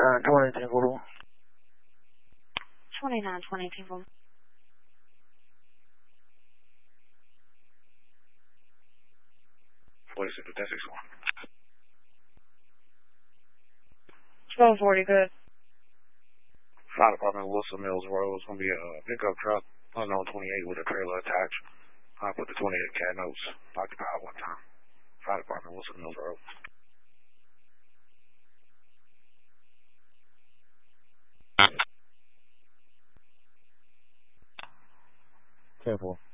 2920 2920 46 with 1061. 1240, good. Fire Department, Wilson Mills Road. It's going to be a pickup truck, unknown 28 with a trailer attached. I put the 28 cat notes, occupied one time. Fire Department, Wilson Mills Road. 10-4.